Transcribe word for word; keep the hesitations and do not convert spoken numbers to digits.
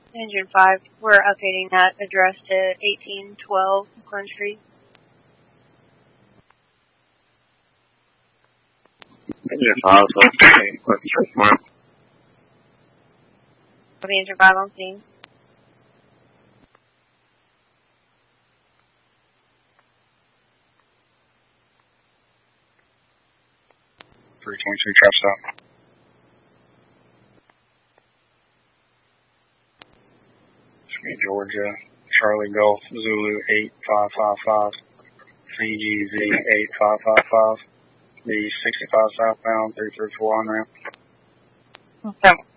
Engine five, we're updating that address to eighteen twelve Glen Street. Engine five, okay. Let's check one. Copy, Engine five on scene. three twenty-two, trap stop. Georgia, Charlie Golf, Zulu eight five five five, C G Z eight five five five, the sixty-five southbound, three three four on ramp. Okay.